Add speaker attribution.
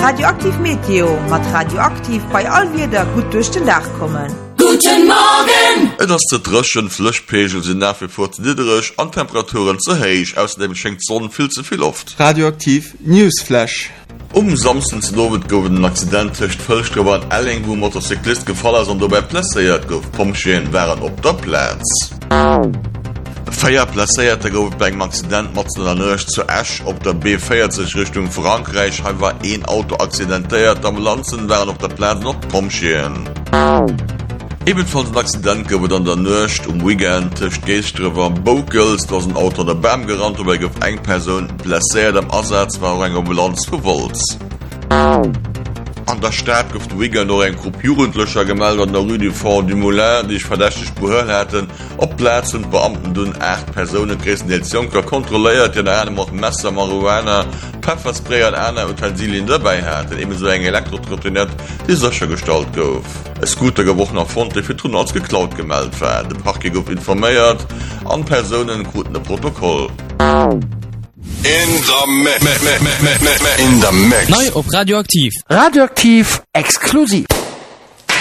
Speaker 1: Radioaktiv Meteo mat radioaktiv bei allwieder gut durch den Dach kommen.
Speaker 2: Guten Morgen!
Speaker 3: Et ass de drëschen Flëchpegel sinn nach wie vor niederrech an Temperaturen ze héich, ausserdem schenkt Sonnen viel zu viel oft.
Speaker 4: Radioaktiv Newsflash.
Speaker 3: Samstens Nowet gouf den Accident techt Vëllcht gower an Elling, wo Motorcyklist gefall ass an dobei plässeiert gouf. Pomscheen wären op der Platz. Feier placéiert gouf beim Accident mat an Nëcht zu Ash op der B40 Richtung Frankreich ha war een Auto accidentéiert, Ambulanzen wären op der Platz noch Pomscheen. Ebenfalls ein Accident gouf an der Nëcht Weekend techt Geestrewer Bokels, dats ein Auto an der Bam gerannt, wobei gouf eng Person placéiert am Ersatz war eng Ambulanz verwolz. An der Stadt gouft Weekend noch eng Grupp Jugendlöcher gemeldet an der Rue du Fond du Moulin, die ich verdächtig behör hätten. Op Platz und Beamten dun 8 Personen Christen Junker kontrolliert, den eine mat Messer, Marihuana, Pfefferspray an einer Utensilien dabei hatten, ebenso eng Elektrotrottinett, die sicher gestalt gouf. Es guter gewochen nach Fond, die für Tun als geklaut gemeldet werden. Der Park gouf informiert, an Personen guten Protokoll.
Speaker 5: In the mix.
Speaker 2: Neu op Radioaktiv.
Speaker 6: Radioaktiv exklusiv.